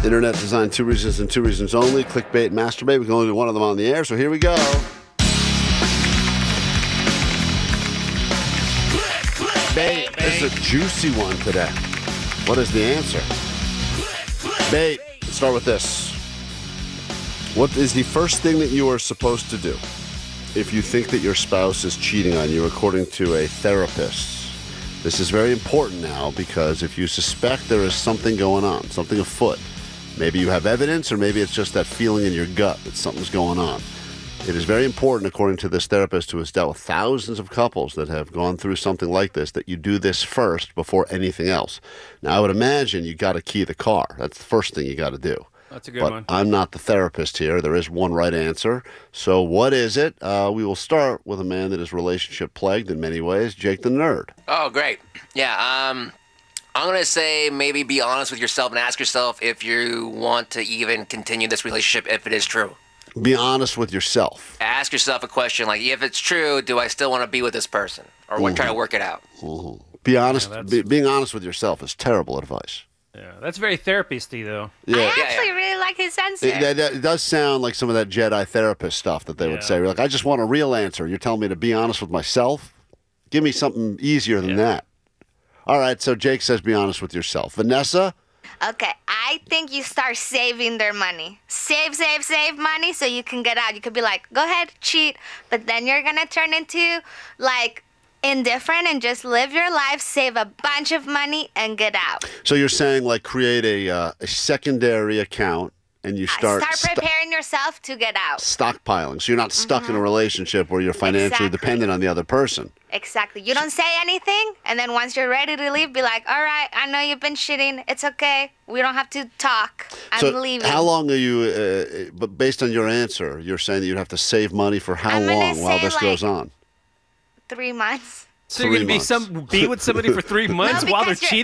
Internet designed 2 reasons and 2 reasons only. Clickbait and masturbate. We can only do one of them on the air, so here we go. Bait. This is a juicy one today. What is the answer? Bait. Let's start with this. What is the first thing that you are supposed to do if you think that your spouse is cheating on you, according to a therapist? This is very important now because if you suspect there is something going on, something afoot, maybe you have evidence or maybe it's just that feeling in your gut that something's going on. It is very important, according to this therapist who has dealt with thousands of couples that have gone through something like this, that you do this first before anything else. Now, I would imagine you got to key the car. That's the first thing you got to do. That's a good one. I'm not the therapist here. There is one right answer. So what is it? We will start with a man that is relationship plagued in many ways, Jake the Nerd. Oh, great. Yeah, I'm going to say maybe be honest with yourself and ask yourself if you want to even continue this relationship if it is true. Be honest with yourself. Ask yourself a question like, if it's true, do I still want to be with this person? Or try to work it out? Be honest. Being honest with yourself is terrible advice. Yeah, that's very therapist-y, though. Yeah. I actually really like his answer. It does sound like some of that Jedi therapist stuff that they would say. You're like, I just want a real answer. You're telling me to be honest with myself? Give me something easier than that. All right, so Jake says be honest with yourself. Vanessa? Okay, I think you start saving their money. Save money so you can get out. You could be like, go ahead, cheat. But then you're going to turn into, like, indifferent and just live your life, save a bunch of money, and get out. So you're saying, like, create a secondary account and you start preparing yourself to get out. Stockpiling. So you're not stuck in a relationship where you're financially dependent on the other person. Exactly. You don't say anything, and then once you're ready to leave, be like, all right, I know you've been cheating. It's okay. We don't have to talk. I'm leaving. How long are you, but based on your answer, you're saying that you'd have to save money for how long while this goes on? 3 months. So you're going to be with somebody for 3 months while they're cheating?